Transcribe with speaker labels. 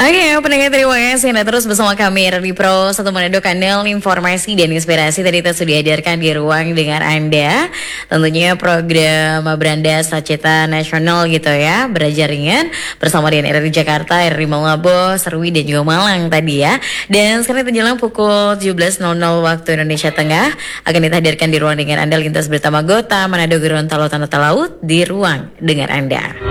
Speaker 1: Oke, pendengar terima kasih Anda terus bersama kami RRI Pro 1 Manado, kanal informasi dan inspirasi tadi sudah dihadirkan di ruang dengan Anda. Tentunya program Beranda Sacita Nasional gitu ya, belajar ringan bersama dengan RRI Jakarta, RRI Malabo, Serwi dan juga Malang tadi ya. Dan sekarang itu jelang pukul 17.00 waktu Indonesia Tengah akan kita hadirkan di ruang dengan Anda lintas berita Magota, Manado, Gorontalo, Tanah Laut di ruang dengan Anda.